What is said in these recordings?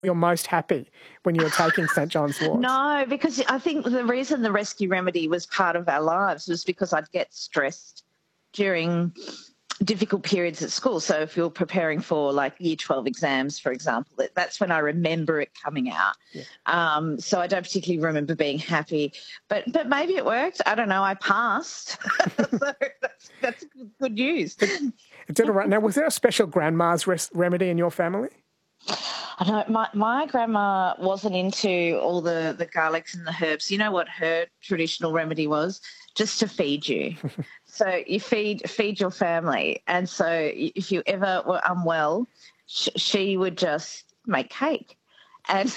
you're most happy when you were taking St. John's wort? No, because I think the reason the rescue remedy was part of our lives was because I'd get stressed during difficult periods at school. So if you're preparing for like year 12 exams, for example, that's when I remember it coming out. Yeah. So I don't particularly remember being happy, but maybe it worked. I don't know. I passed. So that's good news. It did all right. Now, was there a special grandma's remedy in your family? I know my grandma wasn't into all the garlics and the herbs. You know what her traditional remedy was? Just to feed you. So you feed your family. And so if you ever were unwell, she would just make cake and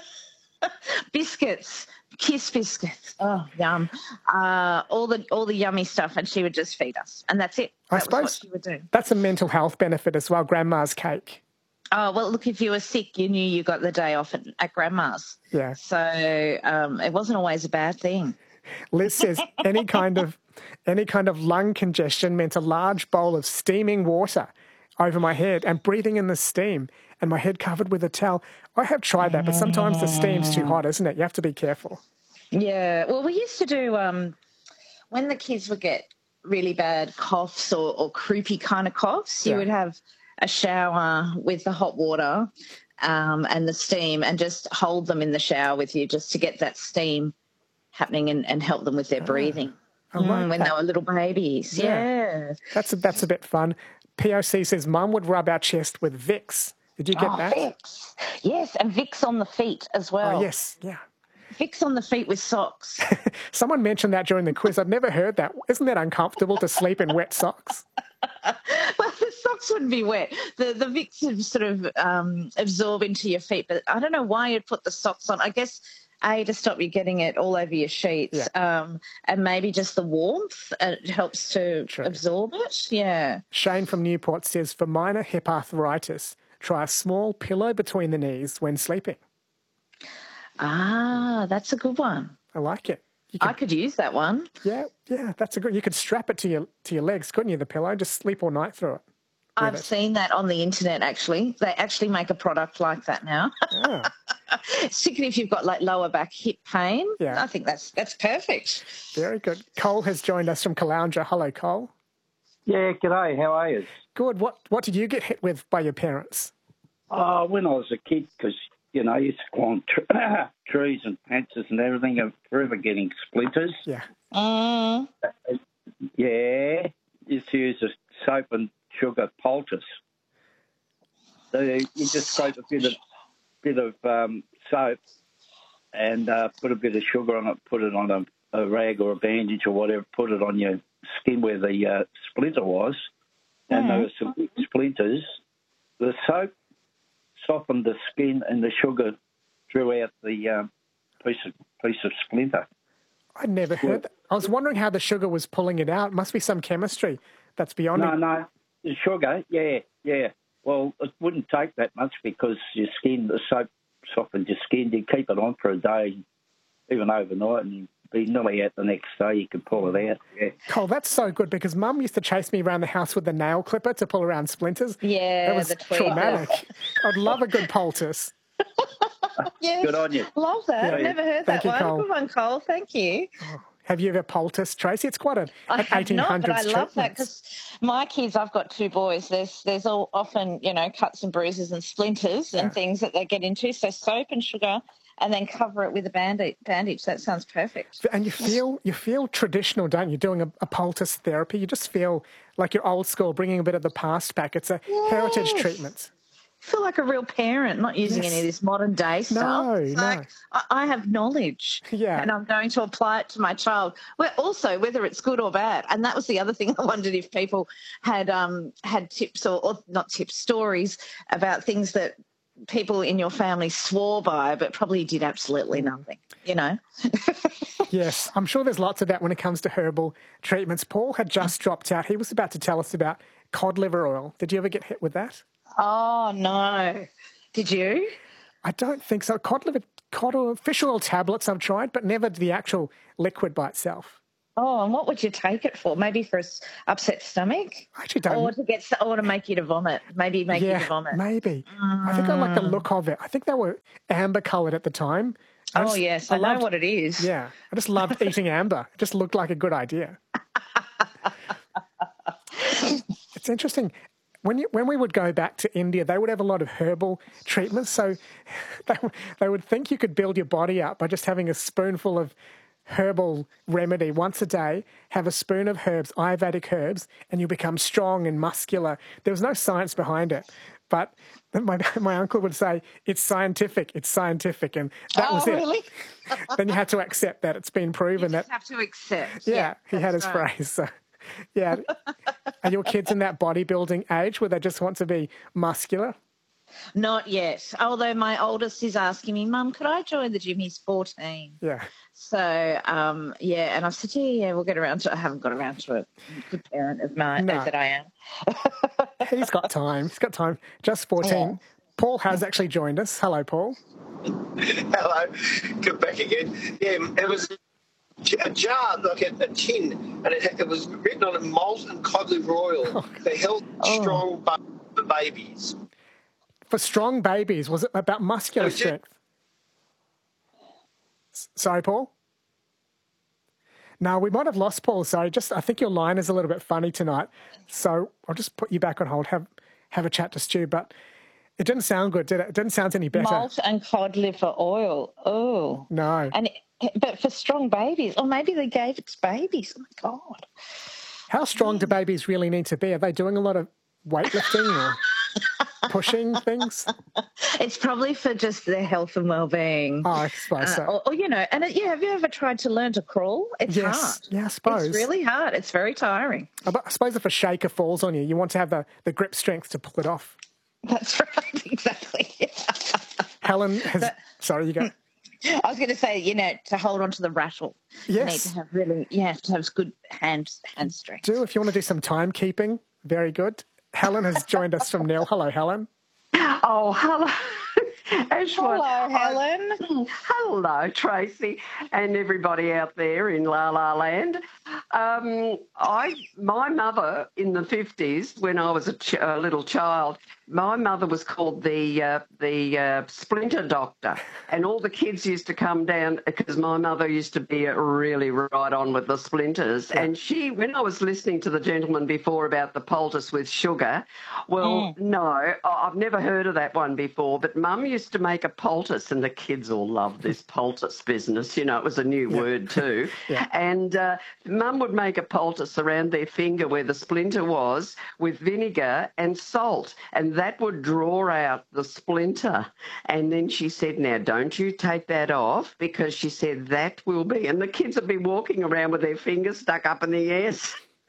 biscuits, kiss biscuits. Oh, yum. All the yummy stuff, and she would just feed us. And that's it. I suppose was what she would do. That's a mental health benefit as well, grandma's cake. Oh, well, look, if you were sick, you knew you got the day off at grandma's. Yeah. So it wasn't always a bad thing. Liz says any kind of lung congestion meant a large bowl of steaming water over my head and breathing in the steam and my head covered with a towel. I have tried that, but sometimes the steam's too hot, isn't it? You have to be careful. Yeah. Well, we used to do when the kids would get really bad coughs or croupy kind of coughs, you would have a shower with the hot water and the steam and just hold them in the shower with you just to get that steam happening and help them with their breathing when they were little babies. Yeah. That's a bit fun. POC says Mum would rub our chest with Vicks. Did you get that? Vicks. Yes, and Vicks on the feet as well. Oh, yes, yeah. Vicks on the feet with socks. Someone mentioned that during the quiz. I'd never heard that. Isn't that uncomfortable to sleep in wet socks? Well, the socks wouldn't be wet. The Vicks sort of absorb into your feet, but I don't know why you'd put the socks on. I guess, to stop you getting it all over your sheets, and maybe just the warmth helps to absorb it. Yeah. Shane from Newport says, for minor hip arthritis, try a small pillow between the knees when sleeping. Ah, that's a good one. I like it. I could use that one. Yeah, that's a good. You could strap it to your legs, couldn't you? The pillow, just sleep all night through it. I've seen that on the internet. Actually, they actually make a product like that now. Yeah. Particularly if you've got like lower back hip pain. Yeah. I think that's perfect. Very good. Cole has joined us from Caloundra. Hello, Cole. Yeah, g'day. How are you? Good. What did you get hit with by your parents? When I was a kid, because I used to climb trees and fences and everything, and forever getting splinters. Yeah. Yeah. Used to use a soap and sugar poultice. So you just scrape a bit of soap and put a bit of sugar on it, put it on a rag or a bandage or whatever, put it on your skin where the splinter was, and there were some big splinters. The soap softened the skin and the sugar drew out the piece of splinter. I'd never heard that. I was wondering how the sugar was pulling it out. It must be some chemistry that's beyond me. No, the sugar, yeah. Well, it wouldn't take that much because the soap softened your skin. You keep it on for a day, even overnight, and you'd be nearly out the next day. You could pull it out. Yeah. Cole, that's so good because Mum used to chase me around the house with the nail clipper to pull around splinters. Yeah, that was traumatic. I'd love a good poultice. Yes, good on you. Love that. Yeah. I've never heard Thank that you, one. Cole. Good one, Cole. Thank you. Oh, have you ever poulticed, Tracy? It's quite an I have 1800s not, but I love that treatment. because my kids, I've got two boys. There's all often, cuts and bruises and splinters and things that they get into. So soap and sugar, and then cover it with a bandage. That sounds perfect. And you feel traditional, don't you? Doing a poultice therapy, you just feel like you're old school, bringing a bit of the past back. It's a heritage treatment. I feel like a real parent, not using any of this modern day stuff. No. I have knowledge, and I'm going to apply it to my child. Well, also whether it's good or bad. And that was the other thing. I wondered if people had tips or not tips, stories about things that people in your family swore by, but probably did absolutely nothing. Yes, I'm sure there's lots of that when it comes to herbal treatments. Paul had just dropped out. He was about to tell us about cod liver oil. Did you ever get hit with that? Oh, no. Did you? I don't think so. Cod oil, fish oil tablets I've tried, but never the actual liquid by itself. Oh, and what would you take it for? Maybe for upset stomach? I actually don't. Or to make you to vomit. Maybe make you to vomit. Maybe. I think I like the look of it. I think they were amber coloured at the time. Yes, I know what it is. Yeah, I just loved eating amber. It just looked like a good idea. It's interesting. When we would go back to India, they would have a lot of herbal treatments. So they would think you could build your body up by just having a spoonful of herbal remedy once a day, have a spoon of herbs, Ayurvedic herbs, and you become strong and muscular. There was no science behind it. But my uncle would say, it's scientific, and that was it. Really? Then you had to accept that it's been proven. You just have to accept. Yeah, he had his phrase. So, yeah. Are your kids in that bodybuilding age where they just want to be muscular? Not yet. Although my oldest is asking me, Mum, could I join the gym? He's 14. Yeah. So, and I've said, yeah, we'll get around to it. I haven't got around to it. Good parent of mine that I am. He's got time. He's got time. Just 14. Yeah. Paul has actually joined us. Hello, Paul. Hello. Come back again. Yeah, it was a jar, like a tin, and it was written on it, malt and cod liver oil. They held strong babies. For strong babies, was it about muscular strength? Sorry, Paul? No, we might have lost Paul. Sorry, I think your line is a little bit funny tonight. So I'll just put you back on hold, have a chat to Stu. But it didn't sound good, did it? It didn't sound any better. Malt and cod liver oil. Oh. No. But for strong babies, or maybe they gave it to babies. Oh, my God. How strong do babies really need to be? Are they doing a lot of weightlifting or pushing things? It's probably for just their health and well-being. Oh, I suppose so. Or have you ever tried to learn to crawl? It's hard. Yeah, I suppose. It's really hard. It's very tiring. I suppose if a shaker falls on you, you want to have the grip strength to pull it off. That's right, exactly. Helen has... Sorry, you go. I was going to say, to hold on to the rattle, yes. you have to have good hand strength. If you want to do some timekeeping, very good. Helen has joined us from Nil. Hello, Helen. Oh, hello. Hello, Helen. Hello, Tracy, and everybody out there in La La Land. My mother in the 50s, when I was a little child, my mother was called the splinter doctor, and all the kids used to come down because my mother used to be really right on with the splinters. Yeah. And when I was listening to the gentleman before about the poultice with sugar, no, I've never heard of that one before, but Mum used to make a poultice, and the kids all loved this poultice business. It was a new word too. Yeah. And Mum would make a poultice around their finger where the splinter was with vinegar and salt, and that would draw out the splinter. And then she said, now, don't you take that off, because she said that will be, and the kids would be walking around with their fingers stuck up in the air.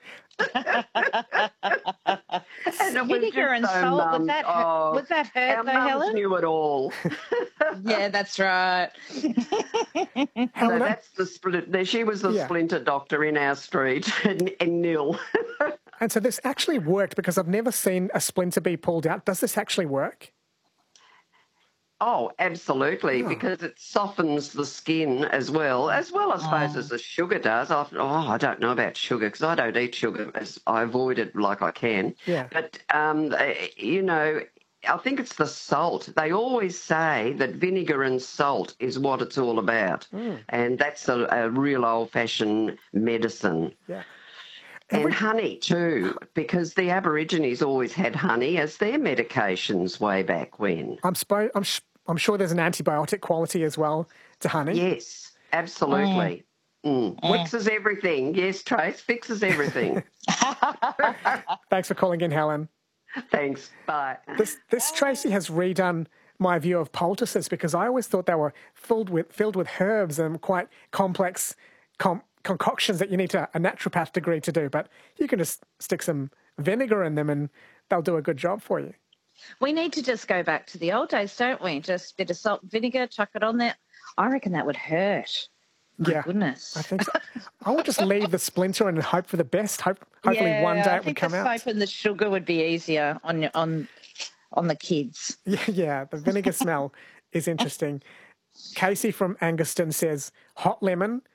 And vinegar and salt, would that hurt our though, Helen? Knew it all. Yeah, that's right. So that's the split. She was the splinter doctor in our street in Nil. And so this actually worked, because I've never seen a splinter be pulled out. Does this actually work? Oh, absolutely, because it softens the skin as well, I suppose, as the sugar does. I don't know about sugar, because I don't eat sugar. I avoid it like I can. Yeah. But, I think it's the salt. They always say that vinegar and salt is what it's all about. And that's a real old-fashioned medicine. Yeah. And honey too, because the Aborigines always had honey as their medications way back when. I'm sure there's an antibiotic quality as well to honey. Yes, absolutely. Fixes everything. Yes, Trace, fixes everything. Thanks for calling in, Helen. Thanks. Bye. This Tracy has redone my view of poultices, because I always thought they were filled with herbs and quite complex concoctions that you need a naturopath degree to do, but you can just stick some vinegar in them and they'll do a good job for you. We need to just go back to the old days, don't we? Just a bit of salt and vinegar, chuck it on there. I reckon that would hurt. My goodness. I think so. I would just leave the splinter and hope for the best. Hopefully one day it would come out. I think the soap and the sugar would be easier on the kids. Yeah, the vinegar smell is interesting. Casey from Angaston says hot lemon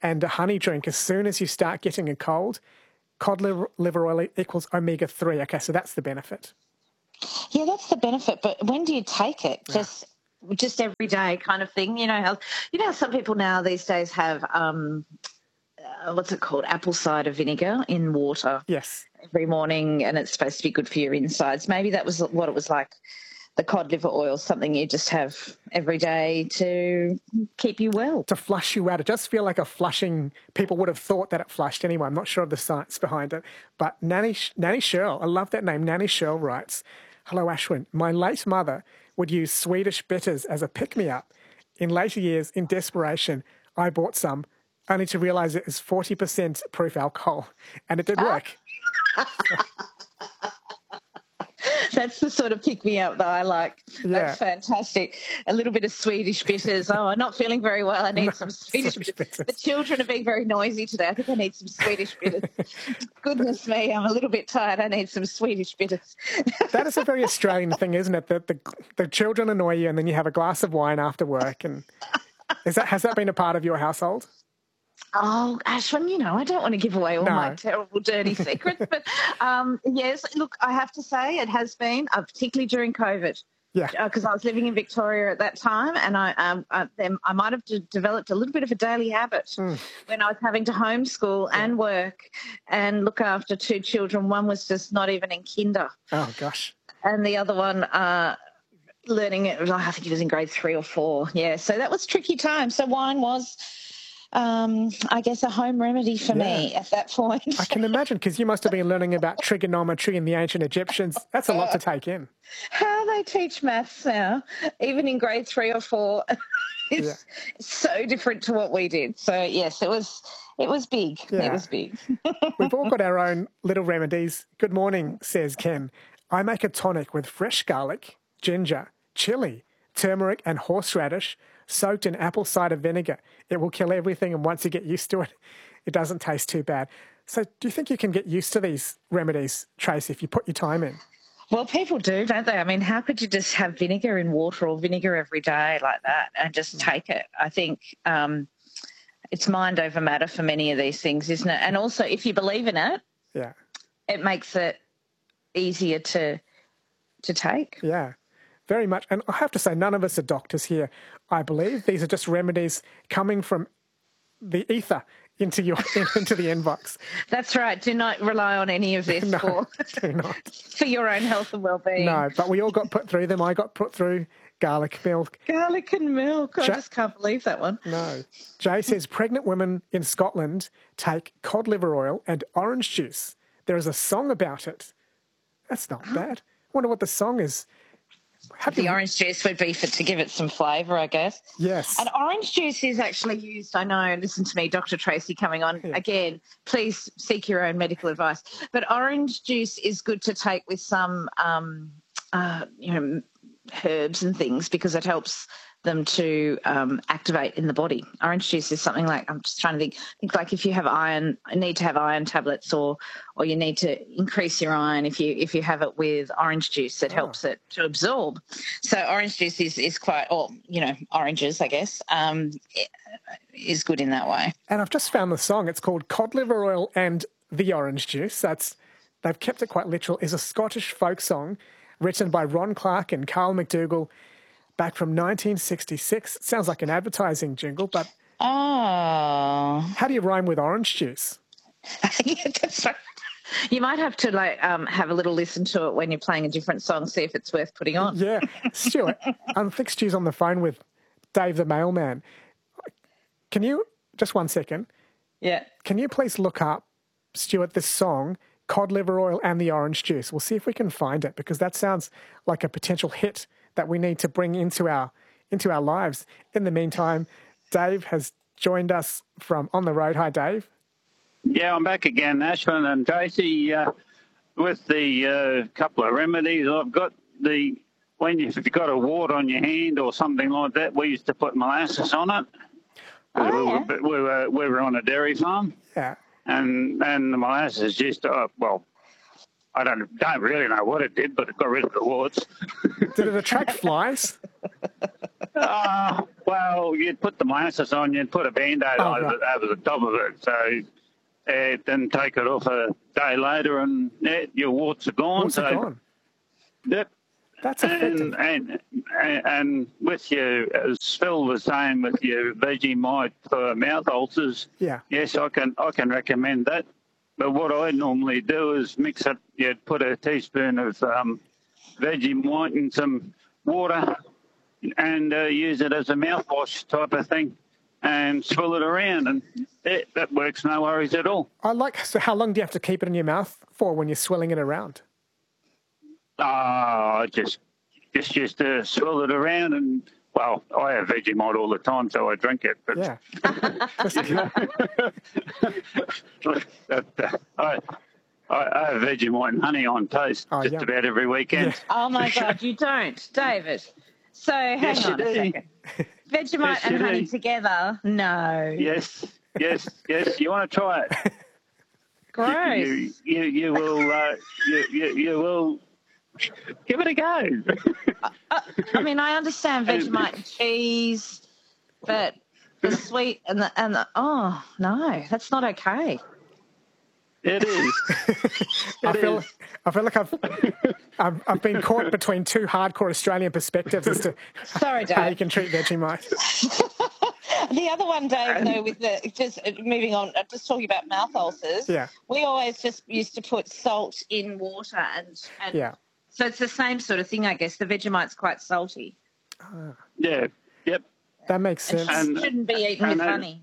and a honey drink as soon as you start getting a cold. Cod liver oil equals omega-3. Okay, so that's the benefit. Yeah, that's the benefit. But when do you take it? Just every day kind of thing. You know how some people now these days have what's it called? Apple cider vinegar in water. Yes. Every morning, and it's supposed to be good for your insides. Maybe that was what it was like. The cod liver oil, something you just have every day to keep you well. To flush you out. It does feel like a flushing. People would have thought that it flushed anyway. I'm not sure of the science behind it. But Nanny Shirl, I love that name. Nanny Shirl writes, "Hello, Ashwin. My late mother would use Swedish bitters as a pick-me-up. In later years, in desperation, I bought some, only to realise it is 40% proof alcohol. And it did work." That's the sort of pick-me-up that I like. Yeah. That's fantastic. A little bit of Swedish bitters. Oh, I'm not feeling very well. I need some Swedish bitters. The children are being very noisy today. I think I need some Swedish bitters. Goodness me, I'm a little bit tired. I need some Swedish bitters. That is a very Australian thing, isn't it? That the children annoy you and then you have a glass of wine after work. And has that been a part of your household? Oh, Ashwin, I don't want to give away all my terrible, dirty secrets. But, yes, look, I have to say it has been, particularly during COVID. Yeah. Because I was living in Victoria at that time, and I might have developed a little bit of a daily habit when I was having to homeschool and work and look after two children. One was just not even in kinder. Oh, gosh. And the other one learning it, I think he was in grade 3 or 4. Yeah, so that was tricky time. So wine was... I guess a home remedy for me at that point. I can imagine, because you must have been learning about trigonometry and the ancient Egyptians. That's a lot to take in. How they teach maths now, even in grade 3 or 4, is so different to what we did. So, yes, it was big. Yeah. It was big. We've all got our own little remedies. Good morning, says Ken. I make a tonic with fresh garlic, ginger, chili, turmeric and horseradish, soaked in apple cider vinegar. It will kill everything, and once you get used to it, it doesn't taste too bad. So do you think you can get used to these remedies, Trace, if you put your time in? Well, people do, don't they? I mean, how could you just have vinegar in water or vinegar every day like that and just take it? I think it's mind over matter for many of these things, isn't it? And also, if you believe in it, it makes it easier to take. Yeah. Very much. And I have to say, none of us are doctors here, I believe. These are just remedies coming from the ether into the inbox. That's right. Do not rely on any of this do not. For your own health and well-being. No, but we all got put through them. I got put through garlic milk. Garlic and milk. I just can't believe that one. No. Jay says pregnant women in Scotland take cod liver oil and orange juice. There is a song about it. That's not bad. I wonder what the song is. The orange juice would be to give it some flavour, I guess. Yes. And orange juice is actually used, I know, listen to me, Dr. Tracy coming on. Yeah. Again, please seek your own medical advice. But orange juice is good to take with some, herbs and things because it helps them to activate in the body. Orange juice is something like, I'm just trying to think like if you have iron, need to have iron tablets or you need to increase your iron if you have it with orange juice, it helps it to absorb. So orange juice is quite, oranges, I guess, is good in that way. And I've just found the song. It's called Cod Liver Oil and the Orange Juice. They've kept it quite literal. It's a Scottish folk song written by Ron Clark and Carl McDougall back from 1966. It sounds like an advertising jingle, but how do you rhyme with orange juice? That's right. You might have to have a little listen to it when you're playing a different song, see if it's worth putting on. Yeah. Stuart, I think Stu's on the phone with Dave the mailman. Can you, just one second. Yeah. Can you please look up, Stuart, this song, Cod Liver Oil and the Orange Juice? We'll see if we can find it because that sounds like a potential hit that we need to bring into our lives. In the meantime, Dave has joined us from On the Road. Hi, Dave. Yeah, I'm back again, Ashwin and Tracy, with the couple of remedies. I've got when you've got a wart on your hand or something like that, we used to put molasses on it. We were on a dairy farm. Yeah. And the molasses just, I don't really know what it did, but it got rid of the warts. Did it attract flies? Well, well, you'd put the molasses on, you'd put a Band-Aid over the top of it, so then take it off a day later, and your warts are gone. Warts are gone. Yep. That's effective. And with your, as Phil was saying, with your Vegemite for mouth ulcers, yes, I can recommend that. But what I normally do is mix it. You'd put a teaspoon of Vegemite in some water and use it as a mouthwash type of thing, and swill it around, and that works, no worries at all. So how long do you have to keep it in your mouth for when you're swilling it around? I just used to swill it around, and well, I have Vegemite all the time, so I drink it. But yeah. I have Vegemite and honey on toast just about every weekend. Yeah. Oh my God, you don't, David. So hang on a second. Vegemite and honey together? No. Yes. You want to try it? Gross. You will give it a go. I mean, I understand Vegemite and cheese, but the sweet and the oh no, that's not okay. It is. I feel like I've been caught between two hardcore Australian perspectives as to how you can treat Vegemite. The other one, Dave, though, with just moving on, just talking about mouth ulcers. Yeah. We always just used to put salt in water, and so it's the same sort of thing, I guess. The Vegemite's quite salty. Yeah. Yep. That makes sense. And shouldn't be eaten with honey.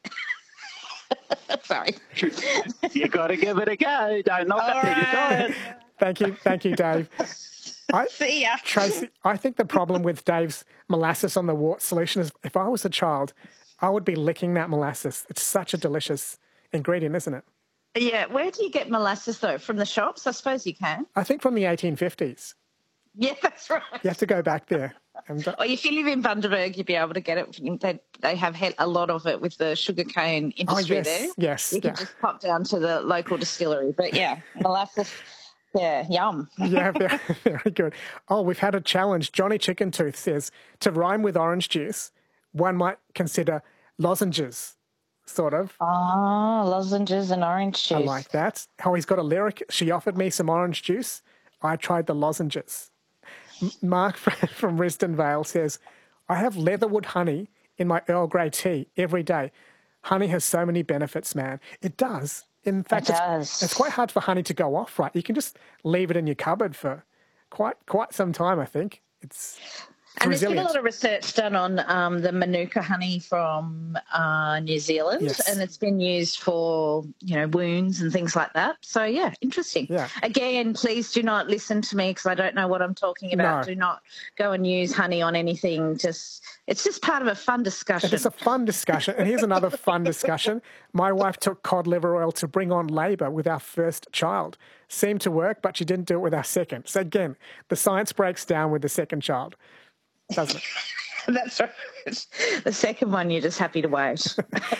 Sorry. You got to give it a go. Don't knock it till you try it. Thank you, Dave. See ya. Tracy, I think the problem with Dave's molasses on the wart solution is if I was a child, I would be licking that molasses. It's such a delicious ingredient, isn't it? Yeah. Where do you get molasses, though? From the shops? I suppose you can. I think from the 1850s. Yeah, that's right. You have to go back there. Or if you live in Bundaberg, you'll be able to get it. They have a lot of it with the sugarcane industry there. Yes, you can just pop down to the local distillery. But yeah, molasses, yeah, yum. Yeah, very good. Oh, we've had a challenge. Johnny Chicken Tooth says, to rhyme with orange juice, one might consider lozenges, sort of. Oh, lozenges and orange juice. I like that. Oh, he's got a lyric. She offered me some orange juice. I tried the lozenges. Mark from Risdon Vale says, I have leatherwood honey in my Earl Grey tea every day. Honey has so many benefits, man. It does. In fact, it's quite hard for honey to go off, right? You can just leave it in your cupboard for quite some time, I think. It's and resilient. There's been a lot of research done on the Manuka honey from New Zealand, and it's been used for, wounds and things like that. So, yeah, interesting. Yeah. Again, please do not listen to me because I don't know what I'm talking about. No. Do not go and use honey on anything. It's just part of a fun discussion. It's a fun discussion. And here's another fun discussion. My wife took cod liver oil to bring on labour with our first child. Seemed to work, but she didn't do it with our second. So, again, the science breaks down with the second child. Doesn't it? That's right. The second one, you're just happy to wait.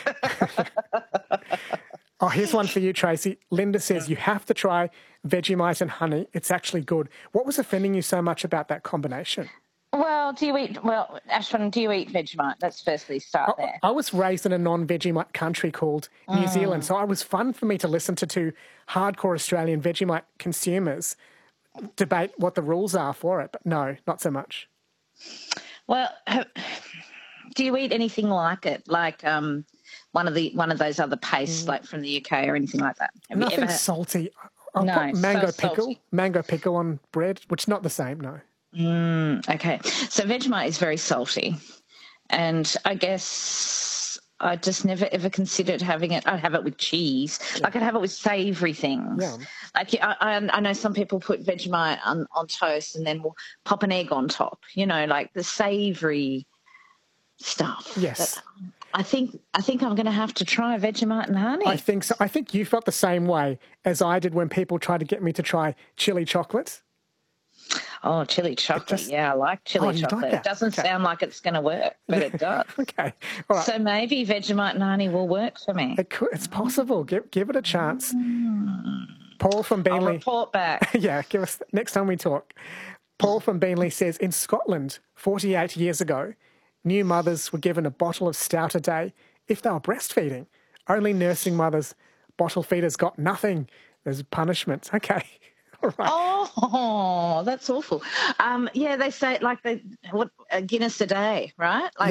Oh, here's one for you, Tracy. Linda says you have to try Vegemite and honey. It's actually good. What was offending you so much about that combination? Well, Ashwin, do you eat Vegemite? Let's firstly start there. I was raised in a non-Vegemite country called New Zealand, so it was fun for me to listen to two hardcore Australian Vegemite consumers debate what the rules are for it. But no, not so much. Well, do you eat anything like it, like one of those other pastes, like from the UK or anything like that? Nothing salty. I'll put mango pickle on bread, which is not the same, no. Okay, so Vegemite is very salty, and I guess I just never ever considered having it. I'd have it with cheese. Yeah. Like I'd have it with savoury things. Yeah. Like I know some people put Vegemite on toast and then we'll pop an egg on top. Like the savoury stuff. Yes. But I think I'm going to have to try Vegemite and honey. I think so. I think you felt the same way as I did when people tried to get me to try chili chocolate. Oh, chili chocolate. Yeah, I like chili chocolate. Like it doesn't sound like it's going to work, but it does. Okay. All right. So maybe Vegemite and honey will work for me. It's possible. Give it a chance. Paul from Beanley. I'll report back. Yeah, give us next time we talk. Paul from Beanley says, in Scotland, 48 years ago, New mothers were given a bottle of stout a day if they were breastfeeding. Only nursing mothers, bottle feeders got nothing. There's punishments. Okay. All right. Oh, that's awful. Yeah, they say like a Guinness a day, right? Like